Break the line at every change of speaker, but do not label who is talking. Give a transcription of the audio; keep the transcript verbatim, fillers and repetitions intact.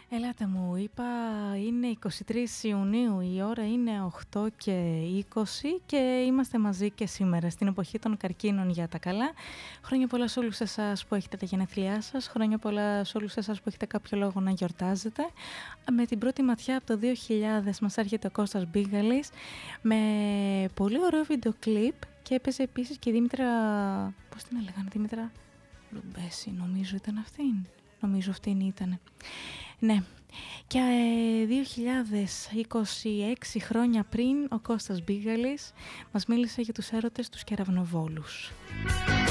Ελάτε μου, είπα είναι εικοστή τρίτη Ιουνίου, η ώρα είναι οκτώ και είκοσι και είμαστε μαζί και σήμερα στην εποχή των καρκίνων για τα καλά. Χρόνια πολλά σε όλους εσάς που έχετε τα γενέθλιά σας, χρόνια πολλά σε όλους εσάς που έχετε κάποιο λόγο να γιορτάζετε. Με την πρώτη ματιά από το δύο χιλιάδες μας έρχεται ο Κώστας Μπίγαλης με πολύ ωραίο βίντεο κλιπ και έπαιζε επίσης και η Δήμητρα, πώς την έλεγαν, Δήμητρα Ρουμπέση, νομίζω ήταν αυτήν. Νομίζω αυτήν ήταν. Ναι. Και ε, δύο χιλιάδες είκοσι έξι χρόνια πριν ο Κώστας Μπίγαλης μας μίλησε για τους έρωτες τους κεραυνοβόλους.